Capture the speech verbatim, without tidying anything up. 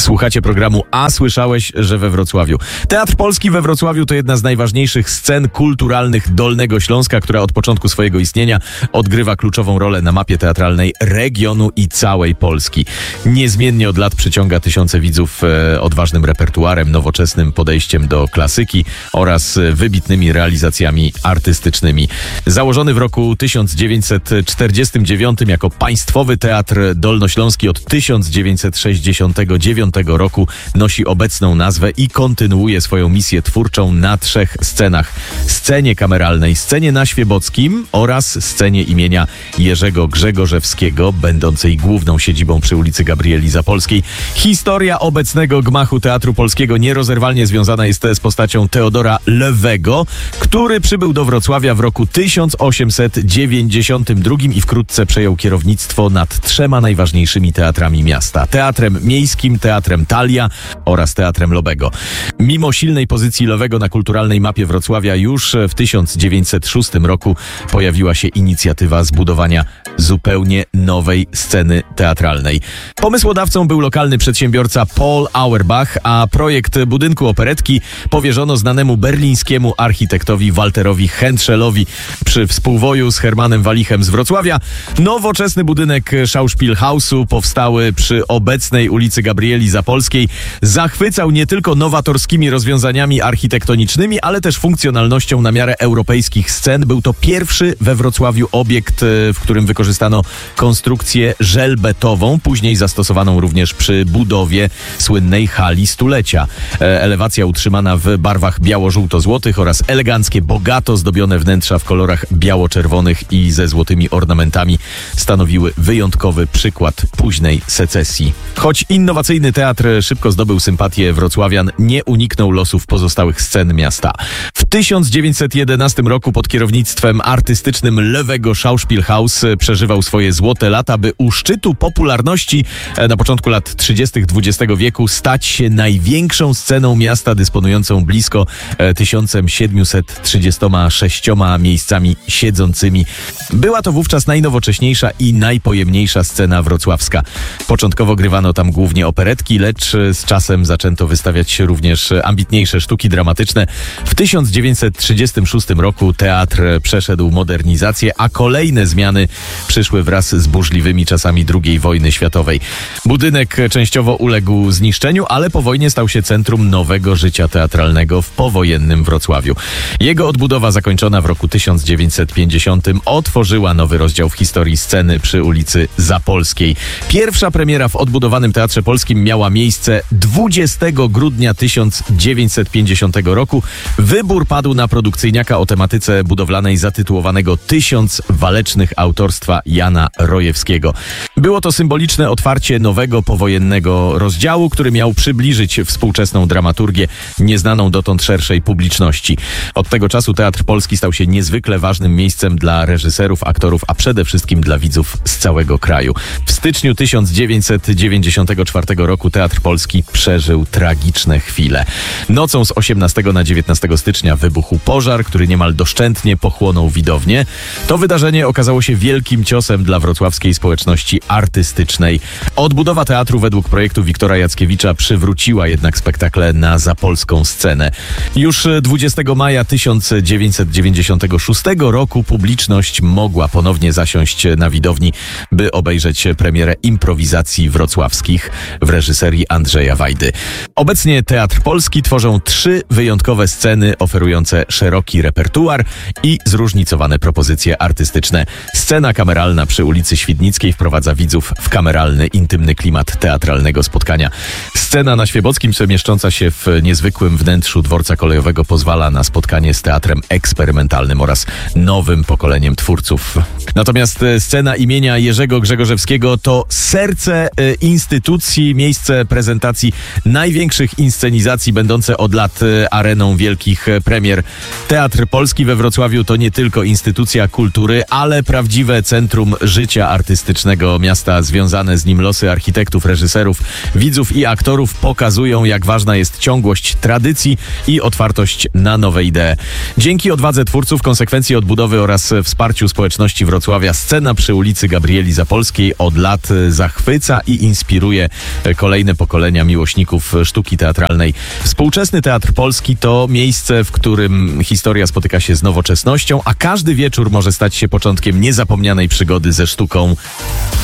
Słuchacie programu A słyszałeś, że we Wrocławiu. Teatr Polski we Wrocławiu to jedna z najważniejszych scen kulturalnych Dolnego Śląska, która od początku swojego istnienia odgrywa kluczową rolę na mapie teatralnej regionu i całej Polski. Niezmiennie od lat przyciąga tysiące widzów e, odważnym repertuarem, nowoczesnym podejściem do klasyki oraz wybitnymi realizacjami artystycznymi. Założony w roku tysiąc dziewięćset czterdziestym dziewiątym jako Państwowy Teatr Dolnośląski, od tysiąc dziewięćset sześćdziesiątego dziewiątego roku nosi obecną nazwę i kontynuuje swoją misję twórczą na trzech scenach. Scenie kameralnej, scenie na Świebockim oraz scenie imienia Jerzego Grzegorzewskiego, będącej główną siedzibą przy ulicy Gabrieli Zapolskiej. Historia obecnego gmachu Teatru Polskiego nierozerwalnie związana jest z postacią Teodora Lewego, który przybył do Wrocławia w roku tysiąc osiemset dziewięćdziesiątym drugim i wkrótce przejął kierownictwo nad trzema najważniejszymi teatrami miasta. Teatrem Miejskim, Teatrem Thalia oraz Teatrem Lobego. Mimo silnej pozycji Lewego na kulturalnej mapie Wrocławia już w tysiąc dziewięćset szóstym roku pojawiła się inicjatywa zbudowania zupełnie nowej sceny teatralnej. Pomysłodawcą był lokalny przedsiębiorca Paul Auerbach, a projekt budynku operetki powierzono znanemu berlińskiemu architektowi Walterowi Henschelowi przy współwoju z Hermanem Walichem z Wrocławia. Nowoczesny budynek Schauspielhausu, powstały przy obecnej ulicy Gabrieli Zapolskiej, zachwycał nie tylko nowatorskimi rozwiązaniami architektonicznymi, ale też funkcjonalnością na miarę europejskich scen. Był to pierwszy we Wrocławiu obiekt, w którym wykorzystano konstrukcję żelbetową, później zastosowaną również przy budowie słynnej hali stulecia. Elewacja utrzymana w barwach biało-żółto-złotych oraz eleganckie, bogato zdobione wnętrza w kolorach biało-czerwonych i ze złotymi ornamentami stanowiły wyjątkowy przykład późnej secesji. Choć innowacyjny teatr szybko zdobył sympatię wrocławian, nie uniknął losów pozostałych scen miasta. W tysiąc dziewięćset jedenastym roku pod kierownictwem artystycznym Lewego Schauspielhaus przeżywał swoje złote lata, by u szczytu popularności na początku lat trzydziestych dwudziestego wieku stać się największą sceną miasta, dysponującą blisko tysiąc siedemset trzydziestoma sześcioma miejscami siedzącymi. Była to wówczas najnowocześniejsza i najpojemniejsza scena wrocławska. Początkowo grywano tam głównie operetki, lecz z czasem zaczęto wystawiać również ambitniejsze sztuki dramatyczne. W tysiąc dziewięćset trzydziestym szóstym roku teatr przeszedł modernizację, a kolejne zmiany przyszły wraz z burzliwymi czasami drugiej wojny światowej. Budynek częściowo uległ zniszczeniu, ale po wojnie stał się centrum nowego życia teatralnego w powojennym Wrocławiu. Jego odbudowa, zakończona w roku tysiąc dziewięćset pięćdziesiątym, otworzyła nowy rozdział w historii sceny przy ulicy Zapolskiej. Pierwsza premiera w odbudowanym Teatrze Polskim miała miejsce dwudziestego grudnia tysiąc dziewięćset pięćdziesiątego roku. Wybór padł na produkcyjniaka o tematyce budowlanej zatytułowanego Tysiąc walecznych autorstwa Jana Rojewskiego. Było to symboliczne otwarcie nowego powojennego rozdziału, który miał przybliżyć współczesną dramaturgię nieznaną dotąd szerszej publiczności. Od tego czasu Teatr Polski stał się niezwykle ważnym miejscem dla reżyserów, aktorów, a przede wszystkim dla widzów z całego kraju. W styczniu tysiąc dziewięćset dziewięćdziesiątego czwartego roku Teatr Polski przeżył tragiczne chwile. Nocą z osiemnastego na dziewiętnastego stycznia wybuchł pożar, który niemal doszczętnie pochłonął widownię. To wydarzenie okazało się wielkim ciosem dla wrocławskiej społeczności artystycznej. Odbudowa teatru według projektu Wiktora Jackiewicza przywróciła jednak spektakle na zapolską scenę. Już dwudziestego maja tysiąc dziewięćset dziewięćdziesiątego szóstego roku publiczność mogła ponownie zasiąść na widowni, by obejrzeć premierę improwizacji wrocławskich w reżyserii Andrzeja Wajdy. Obecnie Teatr Polski tworzą trzy wyjątkowe sceny oferujące szeroki repertuar i zróżnicowane propozycje artystyczne. Scena kameralna przy ulicy Świdnickiej wprowadza widzów w kameralny, intymny klimat teatralnego spotkania. Scena na Świebockim, przemieszcząca się w niezwykłym wnętrzu dworca kolejowego, pozwala na spotkanie z teatrem eksperymentalnym oraz nowym pokoleniem twórców. Natomiast scena imienia Jerzego Grzegorzewskiego to serce instytucji, miejsce prezentacji największych inscenizacji, będące od lat areną wielkich premier. Teatr Polski we Wrocławiu to nie tylko instytucja kultury, ale prawdziwe centrum życia artystycznego miasta. Związane z nim losy architektów, reżyserów, widzów i aktorów pokazują, jak ważna jest ciągłość tradycji i otwartość na nowe idee. Dzięki odwadze twórców, konsekwencji odbudowy oraz wsparciu społeczności Wrocławia scena przy ulicy Gabrieli Zapolskiej od lat zachwyca i inspiruje kolejne kolejne pokolenia miłośników sztuki teatralnej. Współczesny Teatr Polski to miejsce, w którym historia spotyka się z nowoczesnością, a każdy wieczór może stać się początkiem niezapomnianej przygody ze sztuką.